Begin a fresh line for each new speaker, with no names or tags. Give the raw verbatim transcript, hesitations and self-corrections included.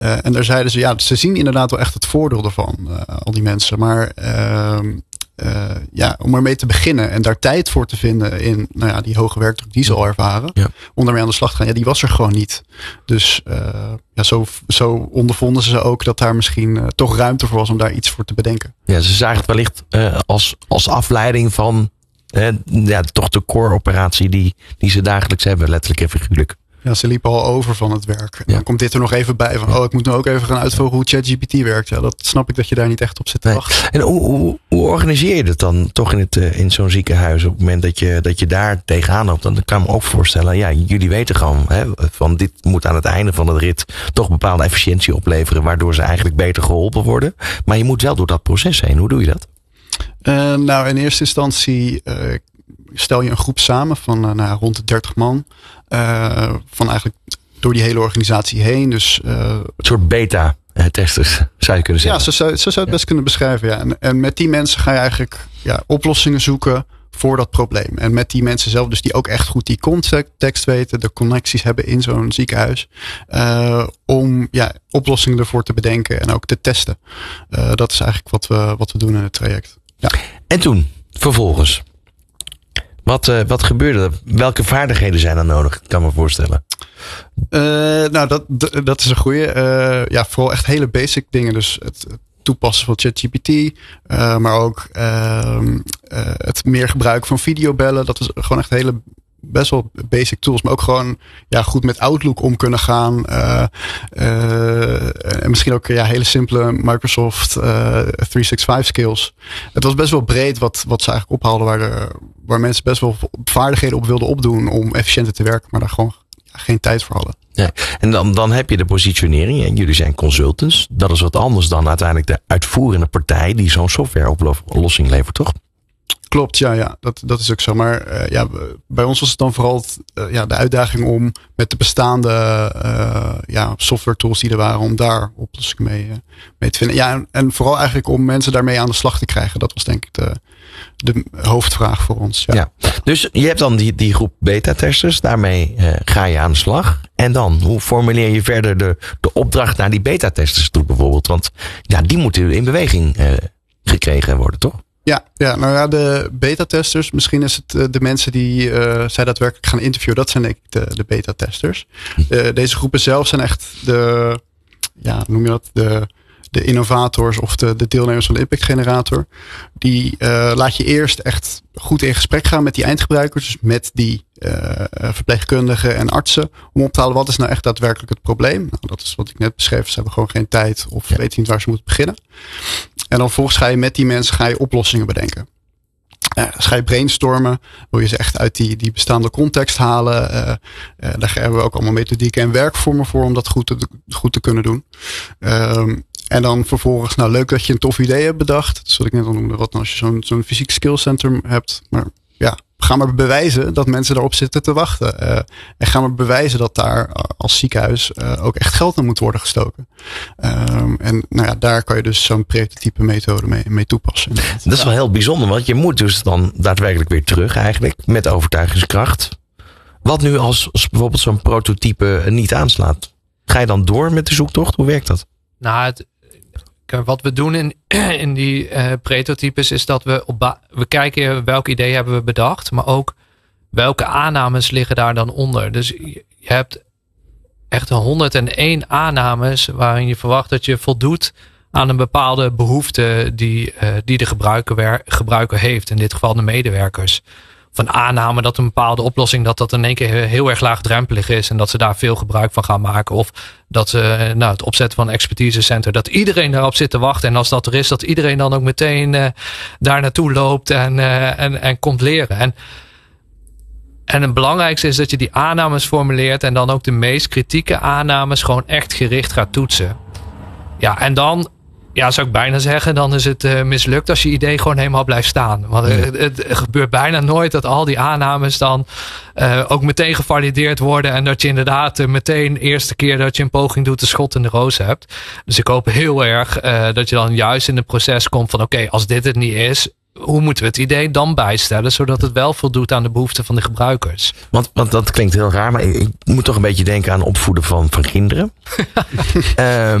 Uh, en daar zeiden ze, ja, ze zien inderdaad wel echt het voordeel ervan, uh, al die mensen. Maar uh, uh, ja, om ermee te beginnen en daar tijd voor te vinden in nou ja, die hoge werkdruk die ze al ervaren, ja. om daarmee aan de slag te gaan, ja, die was er gewoon niet. Dus uh, ja, zo, zo ondervonden ze ook dat daar misschien uh, toch ruimte voor was om daar iets voor te bedenken.
Ja, ze zagen het wellicht uh, als, als afleiding van uh, ja, toch de core operatie die, die ze dagelijks hebben, letterlijk en figuurlijk.
Ja, ze liepen al over van het werk. En ja. Dan komt dit er nog even bij van, oh, ik moet nu ook even gaan uitvogelen hoe ChatGPT werkt. Ja, dat snap ik dat je daar niet echt op zit te nee. wachten.
En hoe, hoe, hoe organiseer je dat dan toch in, het, in zo'n ziekenhuis op het moment dat je, dat je daar tegenaan loopt? Dan kan ik me ook voorstellen, ja, jullie weten gewoon, hè, van dit moet aan het einde van het rit toch bepaalde efficiëntie opleveren, waardoor ze eigenlijk beter geholpen worden. Maar je moet wel door dat proces heen. Hoe doe je dat?
Uh, nou, in eerste instantie uh, stel je een groep samen van uh, nou, rond de dertig man. Uh, van eigenlijk door die hele organisatie heen. Dus, uh,
een soort beta-testers zou je kunnen zeggen.
Ja, zo zou, zo zou het ja. best kunnen beschrijven. Ja. En, en met die mensen ga je eigenlijk ja, oplossingen zoeken voor dat probleem. En met die mensen zelf, dus die ook echt goed die context weten, de connecties hebben in zo'n ziekenhuis, uh, om ja, oplossingen ervoor te bedenken en ook te testen. Uh, dat is eigenlijk wat we, wat we doen in het traject. Ja.
En toen, vervolgens, wat, uh, wat gebeurde er? Welke vaardigheden zijn er nodig? Ik kan me voorstellen.
Uh, nou, dat, dat is een goeie. Uh, ja, vooral echt hele basic dingen. Dus het, het toepassen van ChatGPT. Uh, maar ook uh, uh, het meer gebruiken van videobellen. Dat is gewoon echt hele best wel basic tools. Maar ook gewoon ja, goed met Outlook om kunnen gaan. Uh, uh, en misschien ook ja, hele simpele Microsoft uh, driehonderdzesenzestig skills. Het was best wel breed wat, wat ze eigenlijk ophaalden. Waar, de, waar mensen best wel vaardigheden op wilden opdoen om efficiënter te werken. Maar daar gewoon ja, geen tijd voor hadden.
Nee. En dan, dan heb je de positionering. En jullie zijn consultants. Dat is wat anders dan uiteindelijk de uitvoerende partij die zo'n softwareoplossing levert, toch?
Klopt, ja, ja dat, dat is ook zo. Maar uh, ja, bij ons was het dan vooral het, uh, ja, de uitdaging om met de bestaande uh, ja, software tools die er waren, om daar oplossingen mee, uh, mee te vinden. Ja, en, en vooral eigenlijk om mensen daarmee aan de slag te krijgen. Dat was denk ik de, de hoofdvraag voor ons. Ja.
Ja. Dus je hebt dan die, die groep beta-testers. Daarmee uh, ga je aan de slag. En dan, hoe formuleer je verder de, de opdracht naar die beta-testers toe bijvoorbeeld? Want ja, die moeten in beweging uh, gekregen worden, toch?
Ja, ja, nou ja, de beta-testers, misschien is het uh, de mensen die uh, zij daadwerkelijk gaan interviewen, dat zijn denk ik de, de beta-testers. Uh, deze groepen zelf zijn echt de, ja, noem je dat, de, de innovators of de, de deelnemers van de Impact Generator. Die uh, laat je eerst echt goed in gesprek gaan met die eindgebruikers, dus met die uh, verpleegkundigen en artsen, om op te halen wat is nou echt daadwerkelijk het probleem. Nou, dat is wat ik net beschreef, ze hebben gewoon geen tijd of ja. weten niet waar ze moeten beginnen. En dan vervolgens ga je met die mensen ga je oplossingen bedenken. Uh, dus ga je brainstormen. Wil je ze echt uit die, die bestaande context halen. Uh, uh, daar hebben we ook allemaal methodieken en werkvormen voor om dat goed te, goed te kunnen doen. Um, en dan vervolgens, nou leuk dat je een tof idee hebt bedacht. Dat is wat ik net al noemde. Wat nou als je zo'n, zo'n fysiek skillcenter hebt. Maar ja, ga maar bewijzen dat mensen daarop zitten te wachten. Uh, en ga maar bewijzen dat daar als ziekenhuis uh, ook echt geld in moet worden gestoken. Um, en nou ja, daar kan je dus zo'n prototype methode mee, mee toepassen.
Dat is wel heel bijzonder, want je moet dus dan daadwerkelijk weer terug eigenlijk met overtuigingskracht. Wat nu als, als bijvoorbeeld zo'n prototype niet aanslaat? Ga je dan door met de zoektocht? Hoe werkt dat?
Nou, het, wat we doen in, in die uh, prototypes is dat we op ba- we kijken welk idee hebben we bedacht, maar ook welke aannames liggen daar dan onder. Dus je hebt echt honderdéén aannames waarin je verwacht dat je voldoet aan een bepaalde behoefte die, uh, die de gebruiker, gebruiker heeft. In dit geval de medewerkers. Van aanname dat een bepaalde oplossing dat dat in één keer heel erg laagdrempelig is en dat ze daar veel gebruik van gaan maken. Of dat ze nou, het opzetten van een expertisecenter, dat iedereen daarop zit te wachten. En als dat er is, dat iedereen dan ook meteen uh, daar naartoe loopt en, uh, en, en komt leren. En, en het belangrijkste is dat je die aannames formuleert en dan ook de meest kritieke aannames gewoon echt gericht gaat toetsen. Ja, en dan, ja, zou ik bijna zeggen, dan is het uh, mislukt als je idee gewoon helemaal blijft staan. Want ja. het, het gebeurt bijna nooit dat al die aannames dan uh, ook meteen gevalideerd worden. En dat je inderdaad uh, meteen de eerste keer dat je een poging doet de schot in de roos hebt. Dus ik hoop heel erg uh, dat je dan juist in het proces komt van oké, okay, als dit het niet is, hoe moeten we het idee dan bijstellen, zodat het wel voldoet aan de behoeften van de gebruikers?
Want, want dat klinkt heel raar, maar ik, ik moet toch een beetje denken aan opvoeden van, van kinderen. uh,